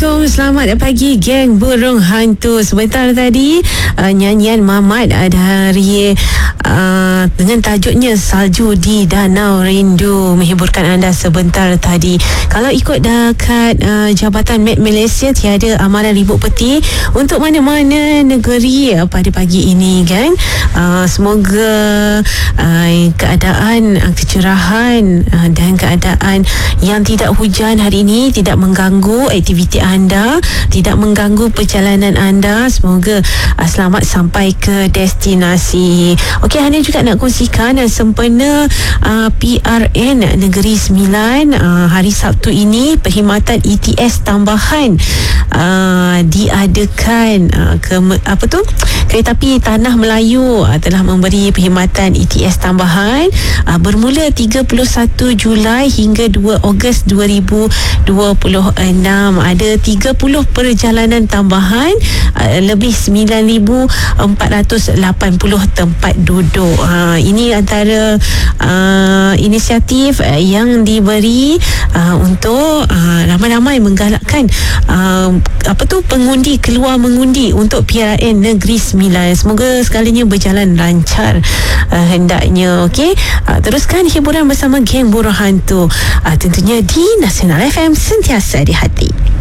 Assalamualaikum, selamat pagi geng burung hantu. Sebentar tadi nyanyian Mamat dari dengan tajuknya Salju di Danau Rindu menghiburkan anda sebentar tadi. Kalau ikut dekat Jabatan Med Malaysia, tiada amaran ribut peti untuk mana-mana negeri pada pagi ini kan. Semoga keadaan kecerahan dan keadaan yang tidak hujan hari ini tidak mengganggu aktiviti anda, tidak mengganggu perjalanan anda. Semoga selamat sampai ke destinasi. Okey, Hana juga nak kongsikan sempena PRN Negeri Sembilan hari Sabtu ini, perkhidmatan ETS tambahan diadakan. Kereta api Tanah Melayu telah memberi perkhidmatan ETS tambahan bermula 31 Julai hingga 2 Ogos 2026. Ada 30 perjalanan tambahan, lebih 9,480 tempat duduk. Ini antara inisiatif yang diberi untuk ramai-ramai menggalakkan pengundi keluar mengundi untuk PRN Negeri Sembilan. Semoga segalanya berjalan lancar hendaknya. Okey, teruskan hiburan bersama geng burung hantu, tentunya di Nasional FM, sentiasa di hati.